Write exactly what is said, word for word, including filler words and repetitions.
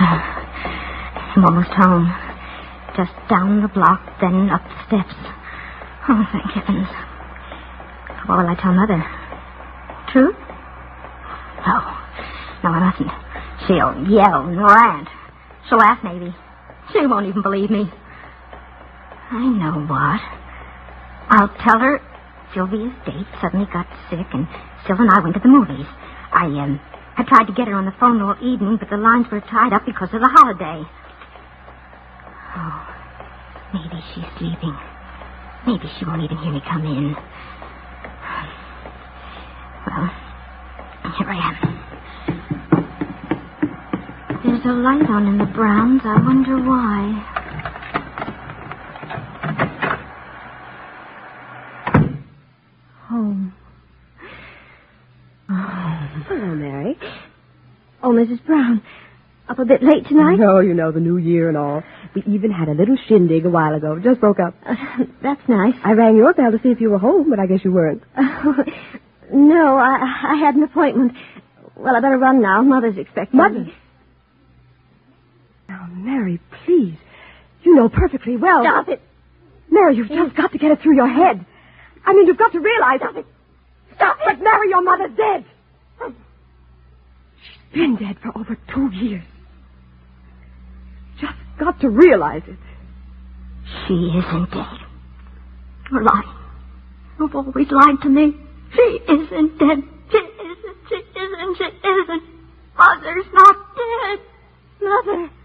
I'm almost home. Just down the block, then up the steps. Oh, thank heavens. What will I tell Mother? True? No. No, I mustn't. She'll yell and rant. She'll laugh, maybe. She won't even believe me. I know what. I'll tell her Sylvia's date suddenly got sick, and Syl and I went to the movies. I, um, I tried to get her on the phone all evening, but the lines were tied up because of the holiday. Oh, maybe she's sleeping. Maybe she won't even hear me come in. Well, here I am. There's a light on in the Browns. I wonder why. Home. Oh. Hello, Mary. Oh, Missus Brown. Up a bit late tonight? Oh, you know, the new year and all. We even had a little shindig a while ago. Just broke up. Uh, that's nice. I rang your bell to see if you were home, but I guess you weren't. Uh, no, I, I had an appointment. Well, I better run now. Mother's expecting Mother? me. Now, Mary, please. You know perfectly well. Stop it. Mary, you've just got to get it through your head. I mean, you've got to realize... Stop it. Stop it. But, Mary, your mother's dead. She's been dead for over two years. Just got to realize it. She isn't dead. You're lying. You've always lied to me. She isn't dead. She isn't. She isn't. She isn't. Mother's not dead. Mother.